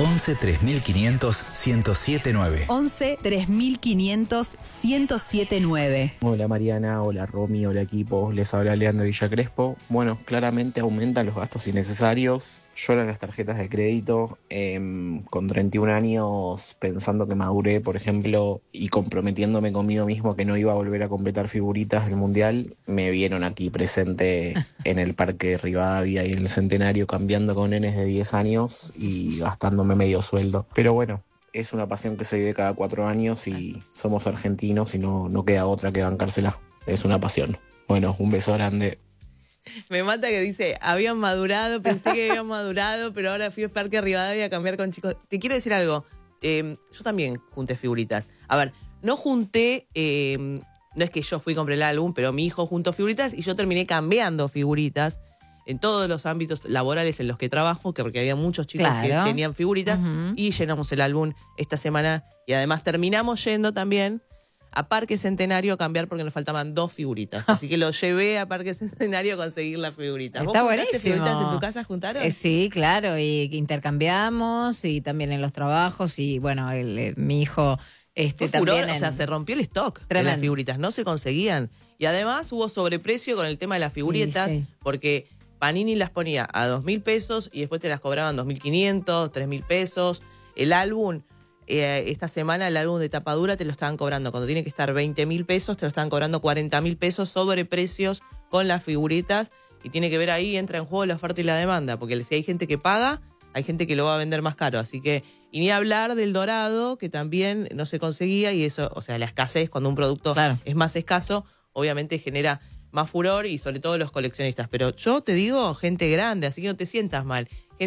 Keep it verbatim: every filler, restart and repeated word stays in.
once tres mil quinientos, ciento siete nueve. once tres mil quinientos, ciento siete nueve. Hola Mariana, hola Romy, hola equipo, les habla Leandro Villa Crespo. Bueno, claramente aumentan los gastos innecesarios, lloran las tarjetas de crédito. Eh, con treinta y un años, pensando que maduré, por ejemplo, y comprometiéndome conmigo mismo que no iba a volver a completar figuritas del Mundial, me vieron aquí presente en el Parque Rivadavia y en el Centenario cambiando con nenes de diez años y gastándome medio sueldo. Pero bueno, es una pasión que se vive cada cuatro años y somos argentinos y no, no queda otra que bancársela. Es una pasión. Bueno, un beso grande. Me mata que dice, habían madurado, pensé que habían madurado, pero ahora fui al Parque Rivadavia a cambiar con chicos. Te quiero decir algo, eh, yo también junté figuritas. A ver, no junté, eh, no es que yo fui y compré el álbum, pero mi hijo juntó figuritas y yo terminé cambiando figuritas en todos los ámbitos laborales en los que trabajo, que porque había muchos chicos Claro. que tenían figuritas, Uh-huh. y llenamos el álbum esta semana. Y además terminamos yendo también a Parque Centenario a cambiar porque nos faltaban dos figuritas. Así que lo llevé a Parque Centenario a conseguir las figuritas. Está ¿Vos juntaste buenísimo. figuritas en tu casa? ¿Juntaron? Eh, sí, claro, y intercambiamos y también en los trabajos y bueno, el, eh, mi hijo este Fue furor, también en- o sea, se rompió el stock de Tremendo. las figuritas, no se conseguían. Y además hubo sobreprecio con el tema de las figuritas, Sí, sí. porque Panini las ponía a dos mil pesos y después te las cobraban dos mil quinientos, tres mil pesos. El álbum, eh, esta semana el álbum de tapadura te lo estaban cobrando, cuando tiene que estar veinte mil pesos, te lo estaban cobrando cuarenta mil pesos, sobreprecios con las figuritas. Y tiene que ver ahí, entra en juego la oferta y la demanda, porque si hay gente que paga, hay gente que lo va a vender más caro. Así que, y ni hablar del dorado, que también no se conseguía, y eso, o sea, la escasez, cuando un producto Claro. es más escaso, obviamente genera más furor y sobre todo los coleccionistas. Pero yo te digo, gente grande, así que no te sientas mal.